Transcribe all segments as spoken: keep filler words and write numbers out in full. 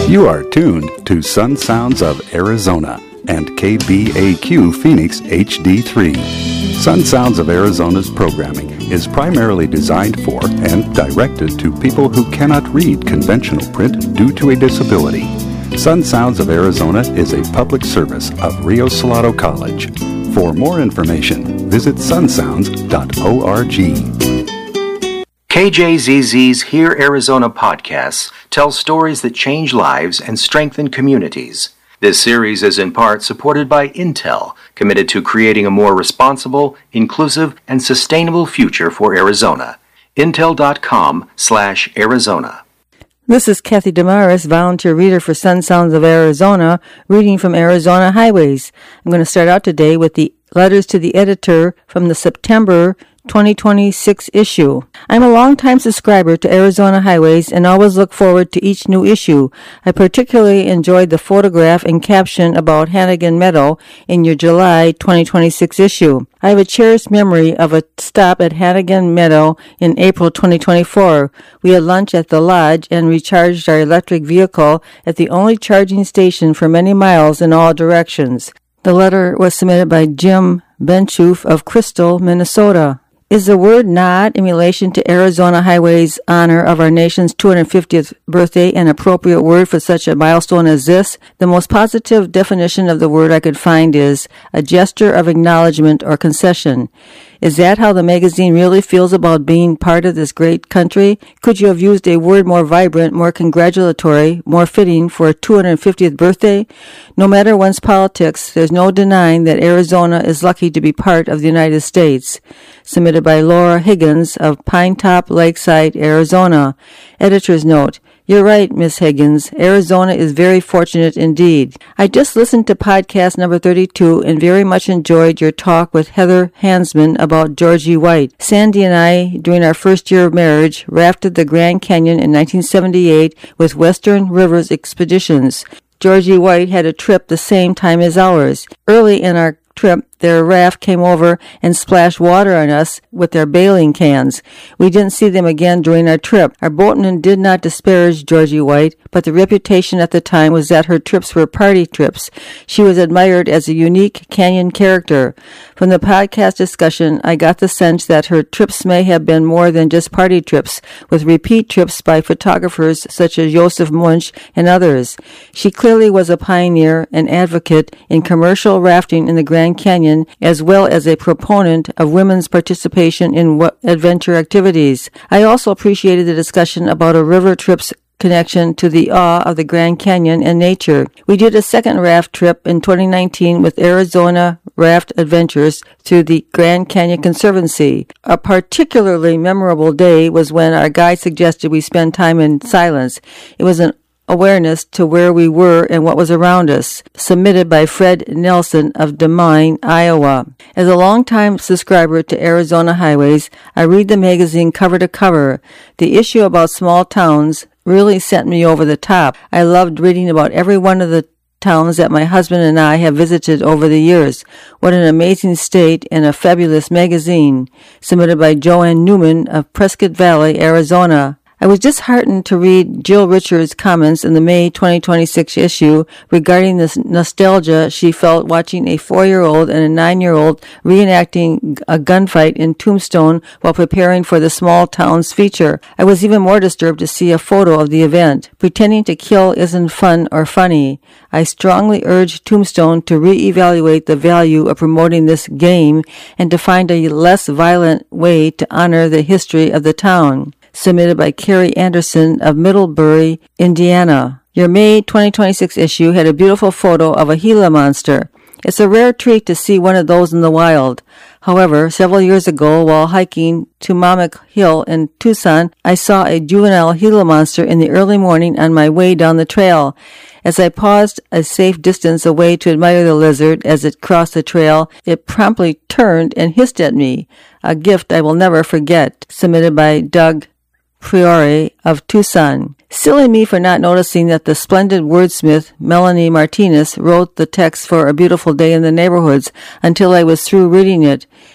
You are tuned to Sun Sounds of Arizona and K B A Q Phoenix H D three. Sun Sounds of Arizona's programming is primarily designed for and directed to people who cannot read conventional print due to a disability. Sun Sounds of Arizona is a public service of Rio Salado College. For more information, visit sun sounds dot org. K J Z Z's Hear Arizona podcasts tell stories that change lives and strengthen communities. This series is in part supported by Intel, committed to creating a more responsible, inclusive, and sustainable future for Arizona. Intel.com slash Arizona. This is Kathy Damaris, volunteer reader for Sun Sounds of Arizona, reading from Arizona Highways. I'm going to start out today with the letters to the editor from the September twenty twenty-six issue. I'm a longtime subscriber to Arizona Highways and always look forward to each new issue. I particularly enjoyed the photograph and caption about Hannigan Meadow in your July twenty twenty-six issue. I have a cherished memory of a stop at Hannigan Meadow in April twenty twenty-four. We had lunch at the lodge and recharged our electric vehicle at the only charging station for many miles in all directions. The letter was submitted by Jim Benchoof of Crystal, Minnesota. Is the word nod in relation to Arizona Highway's honor of our nation's two hundred fiftieth birthday an appropriate word for such a milestone as this? The most positive definition of the word I could find is a gesture of acknowledgement or concession. Is that how the magazine really feels about being part of this great country? Could you have used a word more vibrant, more congratulatory, more fitting for a two hundred fiftieth birthday? No matter one's politics, there's no denying that Arizona is lucky to be part of the United States. Submitted by Laura Higgins of Pine Top, Lakeside, Arizona. Editor's note. You're right, Miss Higgins. Arizona is very fortunate indeed. I just listened to podcast number thirty-two and very much enjoyed your talk with Heather Hansman about Georgie White. Sandy and I, during our first year of marriage, rafted the Grand Canyon in nineteen seventy-eight with Western Rivers Expeditions. Georgie White had a trip the same time as ours. Early in our trip, their raft came over and splashed water on us with their bailing cans. We didn't see them again during our trip. Our boatman did not disparage Georgie White, but the reputation at the time was that her trips were party trips. She was admired as a unique canyon character. From the podcast discussion, I got the sense that her trips may have been more than just party trips, with repeat trips by photographers such as Joseph Munch and others. She clearly was a pioneer and advocate in commercial rafting in the Grand Canyon, as well as a proponent of women's participation in adventure activities. I also appreciated the discussion about a river trip's connection to the awe of the Grand Canyon and nature. We did a second raft trip in twenty nineteen with Arizona Raft Adventures through the Grand Canyon Conservancy. A particularly memorable day was when our guide suggested we spend time in silence. It was an awareness to where we were and what was around us. Submitted by Fred Nelson of Des Moines, Iowa. As a longtime subscriber to Arizona Highways, I read the magazine cover to cover. The issue about small towns really sent me over the top. I loved reading about every one of the towns that my husband and I have visited over the years. What an amazing state and a fabulous magazine. Submitted by Joanne Newman of Prescott Valley, Arizona. I was disheartened to read Jill Richards' comments in the May twenty twenty-six issue regarding the nostalgia she felt watching a four-year-old and a nine-year-old reenacting a gunfight in Tombstone while preparing for the Small Towns feature. I was even more disturbed to see a photo of the event. Pretending to kill isn't fun or funny. I strongly urge Tombstone to re-evaluate the value of promoting this game and to find a less violent way to honor the history of the town. Submitted by Carrie Anderson of Middlebury, Indiana. Your May twenty twenty-six issue had a beautiful photo of a Gila monster. It's a rare treat to see one of those in the wild. However, several years ago, while hiking Tumamook Hill in Tucson, I saw a juvenile Gila monster in the early morning on my way down the trail. As I paused a safe distance away to admire the lizard as it crossed the trail, it promptly turned and hissed at me. A gift I will never forget. Submitted by Doug Priori of Tucson. Silly me for not noticing that the splendid wordsmith Melanie Martinez wrote the text for A Beautiful Day in the Neighborhoods until I was through reading it.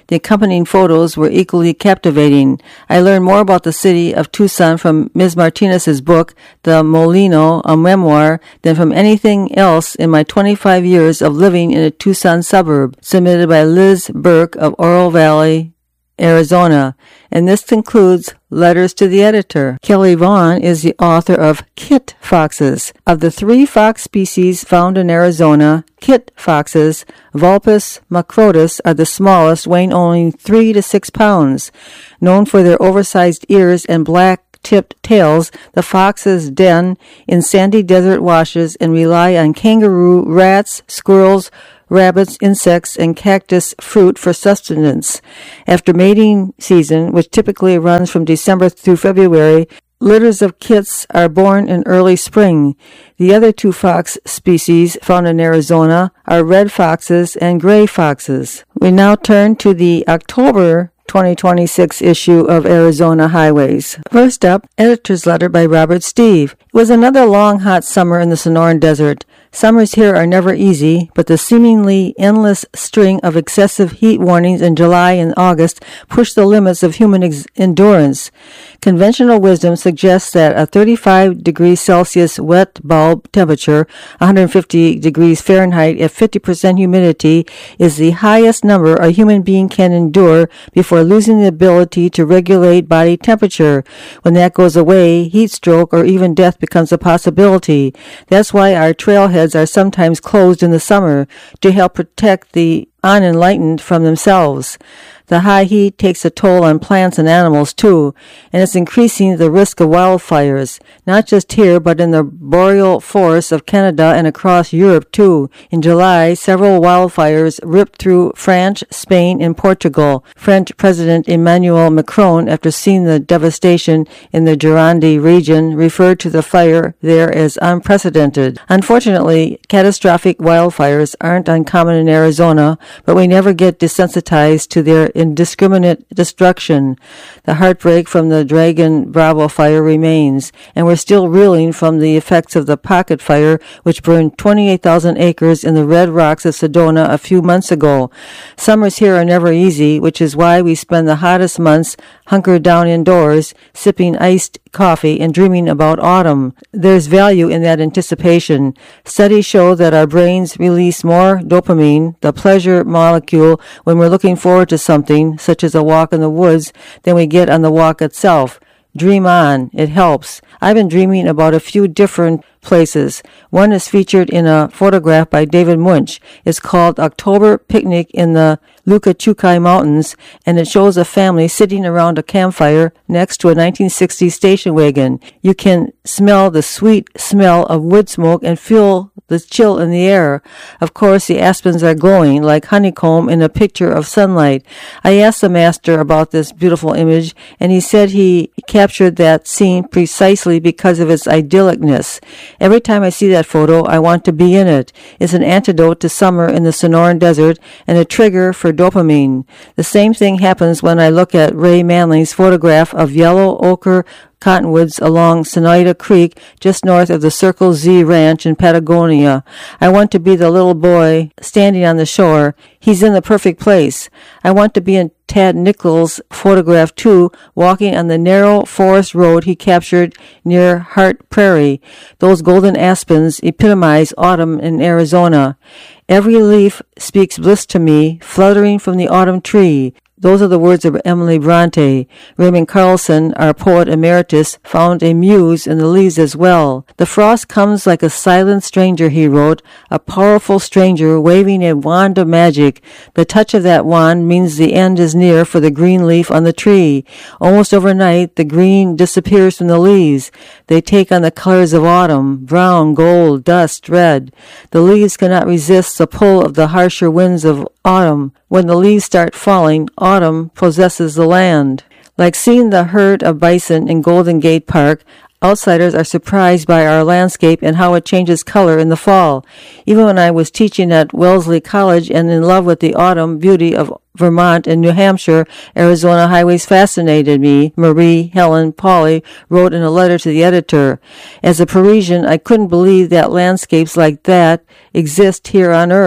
The accompanying photos were equally captivating. I learned more about the city of Tucson from Miz Martinez's book, The Molino, a memoir, than from anything else in my twenty-five years of living in a Tucson suburb, submitted by Liz Burke of Oro Valley, Arizona. And this concludes Letters to the Editor. Kelly Vaughn is the author of Kit Foxes. Of the three fox species found in Arizona, kit foxes, Vulpes macrotus, are the smallest, weighing only three to six pounds. Known for their oversized ears and black-tipped tails, the foxes den in sandy desert washes and rely on kangaroo, rats, squirrels, rabbits, insects, and cactus fruit for sustenance. After mating season, which typically runs from December through February, litters of kits are born in early spring. The other two fox species found in Arizona are red foxes and gray foxes. We now turn to the October twenty twenty-six issue of Arizona Highways. First up, editor's letter by Robert Steve. It was another long, hot summer in the Sonoran Desert. Summers here are never easy, but the seemingly endless string of excessive heat warnings in July and August push the limits of human ex- endurance. Conventional wisdom suggests that a thirty-five degrees Celsius wet bulb temperature, one hundred fifty degrees Fahrenheit at fifty percent humidity, is the highest number a human being can endure before losing the ability to regulate body temperature. When that goes away, heat stroke or even death becomes a possibility. That's why our trailheads are sometimes closed in the summer, to help protect the unenlightened from themselves. The high heat takes a toll on plants and animals too, and it's increasing the risk of wildfires, not just here but in the boreal forests of Canada and across Europe too. In July, several wildfires ripped through France, Spain, and Portugal. French President Emmanuel Macron, after seeing the devastation in the Gironde region, referred to the fire there as unprecedented. Unfortunately, catastrophic wildfires aren't uncommon in Arizona, but we never get desensitized to their indiscriminate destruction. The heartbreak from the Dragon Bravo fire remains, and we're still reeling from the effects of the Pocket Fire, which burned twenty-eight thousand acres in the Red Rocks of Sedona a few months ago. Summers here are never easy, which is why we spend the hottest months hunkered down indoors, sipping iced coffee and dreaming about autumn. There's value in that anticipation. Studies show that our brains release more dopamine, the pleasure molecule, when we're looking forward to something, such as a walk in the woods, than we get on the walk itself. Dream on. It helps. I've been dreaming about a few different places. One is featured in a photograph by David Munch. It's called October Picnic in the Lukachukai Mountains, and it shows a family sitting around a campfire next to a nineteen sixties station wagon. You can smell the sweet smell of wood smoke and feel the chill in the air. Of course, the aspens are glowing like honeycomb in a picture of sunlight. I asked the master about this beautiful image, and he said he captured that scene precisely because of its idyllicness. Every time I see that photo, I want to be in it. It's an antidote to summer in the Sonoran Desert and a trigger for dopamine. The same thing happens when I look at Ray Manley's photograph of yellow ochre cottonwoods along Sonoita Creek, just north of the Circle Z Ranch in Patagonia. I want to be the little boy standing on the shore. He's in the perfect place. I want to be in Tad Nichols' photograph too, walking on the narrow forest road he captured near Hart Prairie. Those golden aspens epitomize autumn in Arizona. Every leaf speaks bliss to me, fluttering from the autumn tree. Those are the words of Emily Bronte. Raymond Carlson, our poet emeritus, found a muse in the leaves as well. The frost comes like a silent stranger, he wrote, a powerful stranger waving a wand of magic. The touch of that wand means the end is near for the green leaf on the tree. Almost overnight, the green disappears from the leaves. They take on the colors of autumn, brown, gold, dust, red. The leaves cannot resist the pull of the harsher winds of autumn. When the leaves start falling, autumn possesses the land. Like seeing the herd of bison in Golden Gate Park, outsiders are surprised by our landscape and how it changes color in the fall. Even when I was teaching at Wellesley College and in love with the autumn beauty of Vermont and New Hampshire, Arizona highways fascinated me, Marie Helen Pauley wrote in a letter to the editor. As a Parisian, I couldn't believe that landscapes like that exist here on Earth.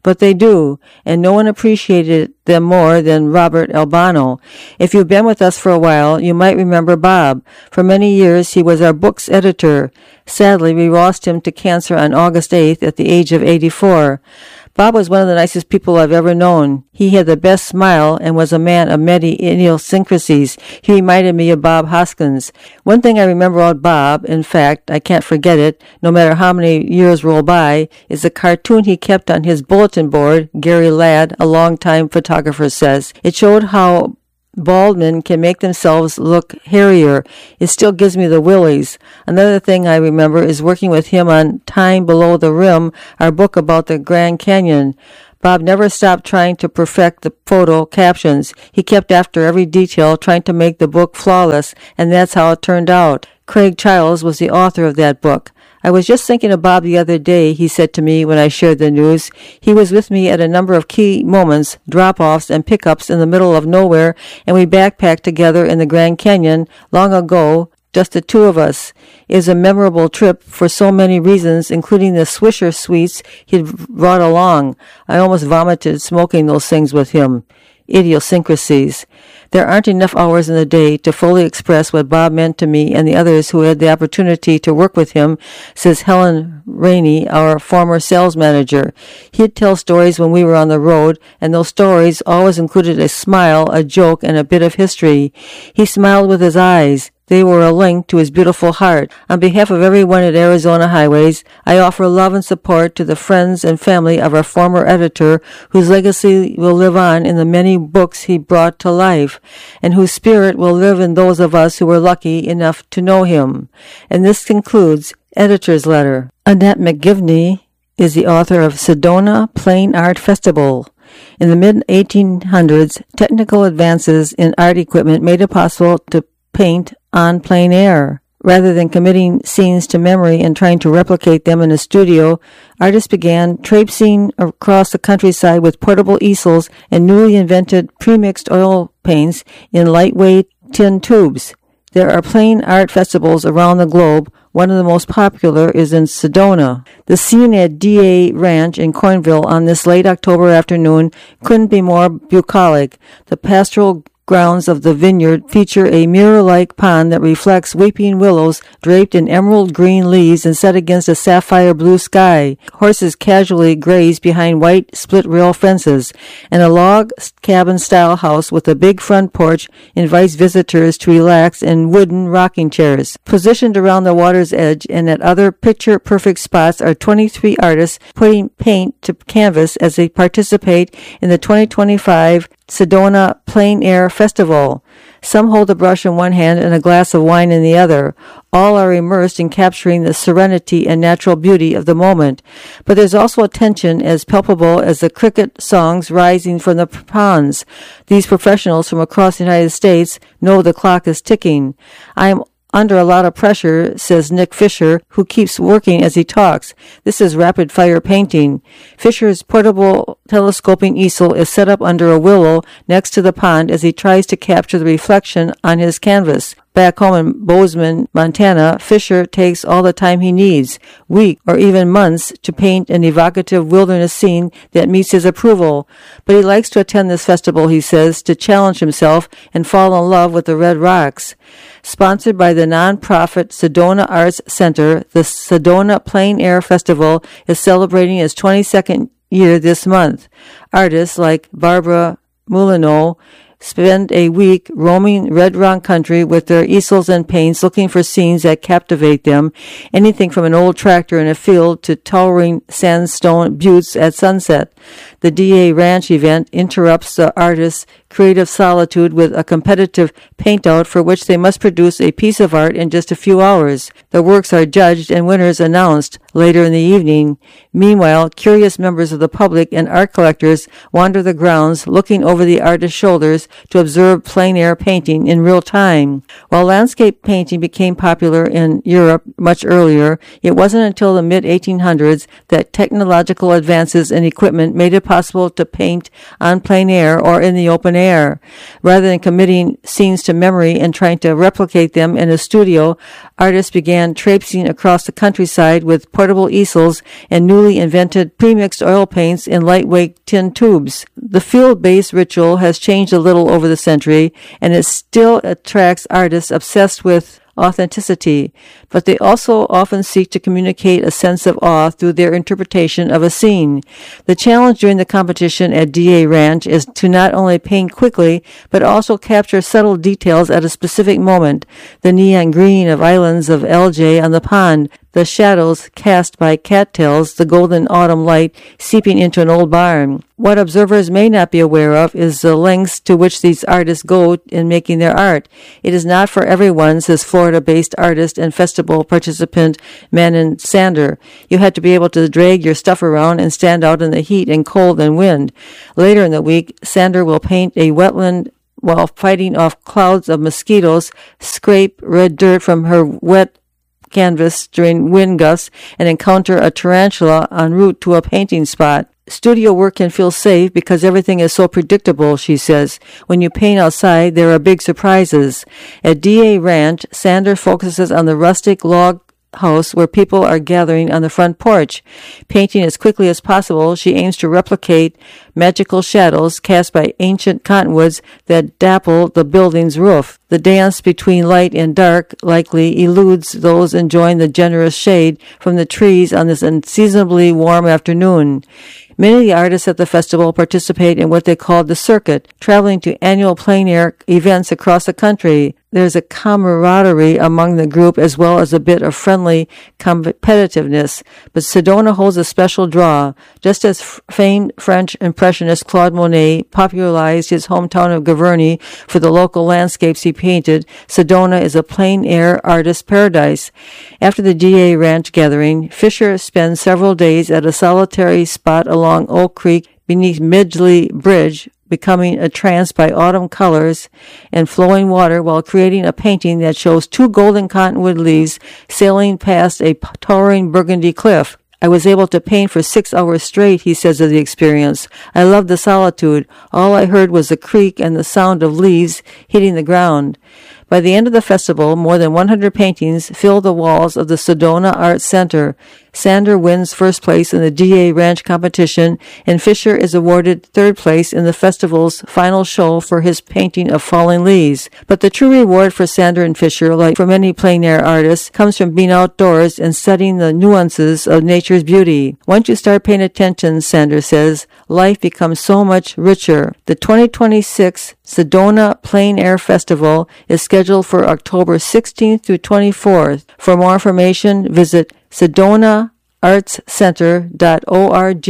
but they do, and no one appreciated them more than Robert Albano. If you've been with us for a while, you might remember Bob. For many years, he was our books editor. Sadly, we lost him to cancer on August eighth at the age of eighty-four. Bob was one of the nicest people I've ever known. He had the best smile and was a man of many idiosyncrasies. He reminded me of Bob Hoskins. One thing I remember about Bob, in fact, I can't forget it, no matter how many years roll by, is a cartoon he kept on his bulletin board, Gary Ladd, a longtime photographer, says. It showed how bald men can make themselves look hairier. It still gives me the willies. Another thing I remember is working with him on Time Below the Rim, our book about the Grand Canyon. Bob never stopped trying to perfect the photo captions. He kept after every detail, trying to make the book flawless, and that's how it turned out. Craig Childs was the author of that book. I was just thinking of Bob the other day, he said to me when I shared the news. He was with me at a number of key moments, drop-offs and pickups in the middle of nowhere, and we backpacked together in the Grand Canyon long ago, just the two of us. It was a memorable trip for so many reasons, including the Swisher sweets he'd brought along. I almost vomited smoking those things with him. Idiosyncrasies. There aren't enough hours in the day to fully express what Bob meant to me and the others who had the opportunity to work with him, says Helen Rainey, our former sales manager. He'd tell stories when we were on the road, and those stories always included a smile, a joke, and a bit of history. He smiled with his eyes. They were a link to his beautiful heart. On behalf of everyone at Arizona Highways, I offer love and support to the friends and family of our former editor, whose legacy will live on in the many books he brought to life, and whose spirit will live in those of us who were lucky enough to know him. And this concludes Editor's Letter. Annette McGivney is the author of Sedona Plain Art Festival. In the mid eighteen hundreds, technical advances in art equipment made it possible to paint on plein air. Rather than committing scenes to memory and trying to replicate them in a studio, artists began traipsing across the countryside with portable easels and newly invented premixed oil paints in lightweight tin tubes. There are plain art festivals around the globe. One of the most popular is in Sedona. The scene at D A Ranch in Cornville on this late October afternoon couldn't be more bucolic. The pastoral grounds of the vineyard feature a mirror-like pond that reflects weeping willows draped in emerald green leaves and set against a sapphire blue sky. Horses casually graze behind white split-rail fences, and a log cabin-style house with a big front porch invites visitors to relax in wooden rocking chairs. Positioned around the water's edge and at other picture-perfect spots are twenty-three artists putting paint to canvas as they participate in the twenty twenty-five Sedona Plein Air Festival. Some hold a brush in one hand and a glass of wine in the other. All are immersed in capturing the serenity and natural beauty of the moment. But there's also a tension as palpable as the cricket songs rising from the ponds. These professionals from across the United States know the clock is ticking. I am under a lot of pressure, says Nick Fisher, who keeps working as he talks. This is rapid-fire painting. Fisher's portable telescoping easel is set up under a willow next to the pond as he tries to capture the reflection on his canvas. Back home in Bozeman, Montana, Fisher takes all the time he needs, weeks or even months, to paint an evocative wilderness scene that meets his approval. But he likes to attend this festival, he says, to challenge himself and fall in love with the red rocks. Sponsored by the non-profit Sedona Arts Center, the Sedona Plein Air Festival is celebrating its twenty-second year this month. Artists like Barbara Moulineau spend a week roaming Red Rock country with their easels and paints, looking for scenes that captivate them, anything from an old tractor in a field to towering sandstone buttes at sunset. The D A Ranch event interrupts the artist's creative solitude with a competitive paint-out for which they must produce a piece of art in just a few hours. The works are judged and winners announced later in the evening. Meanwhile, curious members of the public and art collectors wander the grounds, looking over the artist's shoulders to observe plein air painting in real time. While landscape painting became popular in Europe much earlier, it wasn't until the mid eighteen hundreds that technological advances in equipment made it possible to paint on plein air or in the open air. air. Rather than committing scenes to memory and trying to replicate them in a studio, artists began traipsing across the countryside with portable easels and newly invented premixed oil paints in lightweight tin tubes. The field-based ritual has changed a little over the century, and it still attracts artists obsessed with authenticity, but they also often seek to communicate a sense of awe through their interpretation of a scene. The challenge during the competition at D A Ranch is to not only paint quickly, but also capture subtle details at a specific moment. The neon green of islands of algae on the pond, the shadows cast by cattails, the golden autumn light seeping into an old barn. What observers may not be aware of is the lengths to which these artists go in making their art. It is not for everyone, says Florida-based artist and festival participant Manon Sander. You had to be able to drag your stuff around and stand out in the heat and cold and wind. Later in the week, Sander will paint a wetland while fighting off clouds of mosquitoes, scrape red dirt from her wet canvas during wind gusts, and encounter a tarantula en route to a painting spot. Studio work can feel safe because everything is so predictable, she says. When you paint outside, there are big surprises. At D A Ranch, Sander focuses on the rustic log house where people are gathering on the front porch. Painting as quickly as possible, she aims to replicate magical shadows cast by ancient cottonwoods that dapple the building's roof. The dance between light and dark likely eludes those enjoying the generous shade from the trees on this unseasonably warm afternoon. Many of the artists at the festival participate in what they call the circuit, traveling to annual plein-air events across the country. There's a camaraderie among the group as well as a bit of friendly competitiveness, but Sedona holds a special draw. Just as f- famed French impressionist Claude Monet popularized his hometown of Gavarnie for the local landscapes he painted, Sedona is a plein-air artist paradise. After the D A Ranch gathering, Fisher spends several days at a solitary spot along Oak Creek beneath Midgley Bridge, becoming a trance by autumn colors and flowing water while creating a painting that shows two golden cottonwood leaves sailing past a towering burgundy cliff. I was able to paint for six hours straight, he says of the experience. I loved the solitude. All I heard was the creak and the sound of leaves hitting the ground. By the end of the festival, more than one hundred paintings fill the walls of the Sedona Arts Center. Sander wins first place in the D A Ranch competition, and Fisher is awarded third place in the festival's final show for his painting of falling leaves. But the true reward for Sander and Fisher, like for many plein-air artists, comes from being outdoors and studying the nuances of nature's beauty. Once you start paying attention, Sander says, life becomes so much richer. The twenty twenty-six Sedona Plein Air Festival is scheduled for October sixteenth through twenty-fourth. For more information, visit sedona arts center dot org.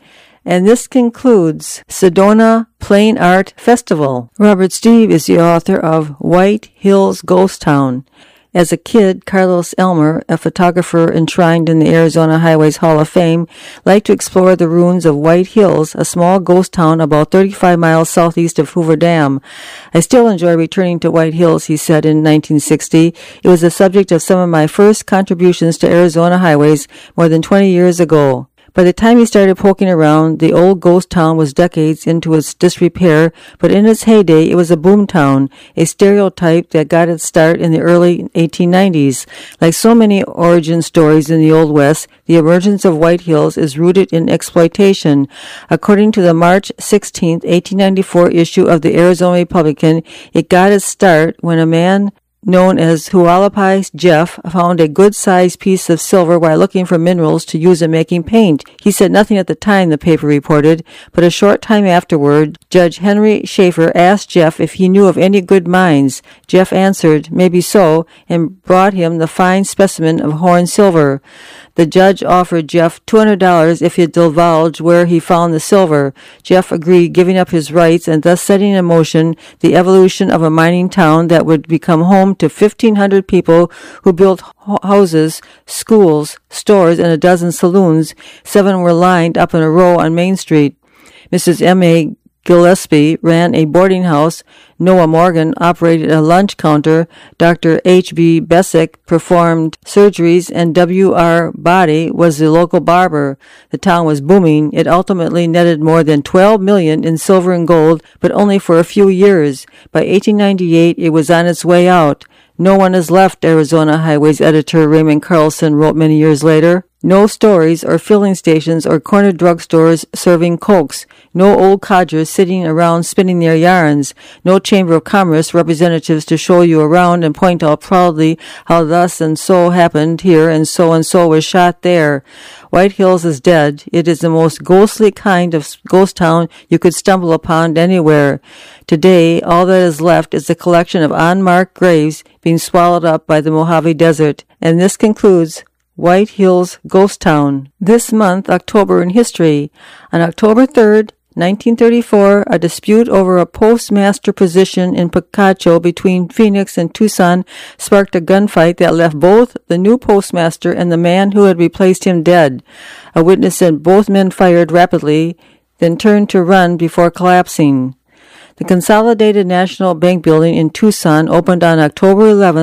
And this concludes Sedona Plein Art Festival. Robert Steve is the author of White Hills Ghost Town. As a kid, Carlos Elmer, a photographer enshrined in the Arizona Highways Hall of Fame, liked to explore the ruins of White Hills, a small ghost town about thirty-five miles southeast of Hoover Dam. I still enjoy returning to White Hills, he said in nineteen sixty. It was the subject of some of my first contributions to Arizona Highways more than twenty years ago. By the time he started poking around, the old ghost town was decades into its disrepair, but in its heyday, it was a boom town, a stereotype that got its start in the early eighteen nineties. Like so many origin stories in the Old West, the emergence of White Hills is rooted in exploitation. According to the March sixteenth, eighteen ninety-four issue of the Arizona Republican, it got its start when a man known as Hualapai Jeff found a good-sized piece of silver while looking for minerals to use in making paint. He said nothing at the time, the paper reported, but a short time afterward, Judge Henry Schaefer asked Jeff if he knew of any good mines. Jeff answered, maybe so, and brought him the fine specimen of horn silver. The judge offered Jeff two hundred dollars if he'd divulge where he found the silver. Jeff agreed, giving up his rights and thus setting in motion the evolution of a mining town that would become home to fifteen hundred people who built houses, schools, stores, and a dozen saloons. Seven were lined up in a row on Main Street. Missus M A Gillespie ran a boarding house, Noah Morgan operated a lunch counter, Doctor H B Bessick performed surgeries, and W R Body was the local barber. The town was booming. It ultimately netted more than twelve million dollars in silver and gold, but only for a few years. By eighteen ninety-eight, it was on its way out. No one has left, Arizona Highways editor Raymond Carlson wrote many years later. No stories or filling stations or corner drugstores serving cokes. No old codgers sitting around spinning their yarns. No Chamber of Commerce representatives to show you around and point out proudly how thus and so happened here and so and so was shot there. White Hills is dead. It is the most ghostly kind of ghost town you could stumble upon anywhere. Today, all that is left is a collection of unmarked graves being swallowed up by the Mojave Desert. And this concludes White Hills Ghost Town. This month, October in history. On October third, nineteen thirty-four, a dispute over a postmaster position in Picacho between Phoenix and Tucson sparked a gunfight that left both the new postmaster and the man who had replaced him dead. A witness said both men fired rapidly, then turned to run before collapsing. The Consolidated National Bank building in Tucson opened on October eleventh,